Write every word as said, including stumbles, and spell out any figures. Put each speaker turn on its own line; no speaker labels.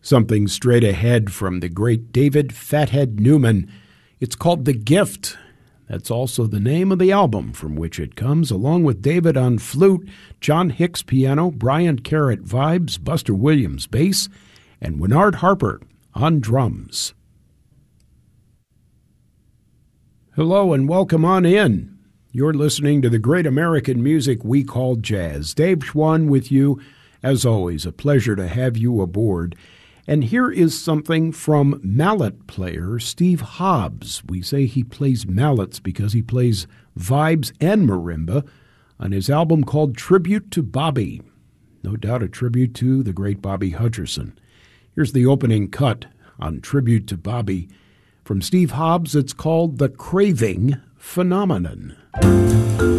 Something straight ahead from the great David Fathead Newman. It's called The Gift. That's also the name of the album from which it comes, along with David on flute, John Hicks piano, Brian Carrot vibes, Buster Williams bass, and Winnard Harper on drums. Hello and welcome on in. You're listening to the great American music we call jazz. Dave Schwann with you. As always, a pleasure to have you aboard. And here is something from mallet player Steve Hobbs. We say he plays mallets because he plays vibes and marimba on his album called Tribute to Bobby. No doubt a tribute to the great Bobby Hutcherson. Here's the opening cut on Tribute to Bobby. From Steve Hobbs, it's called The Craving Phenomenon.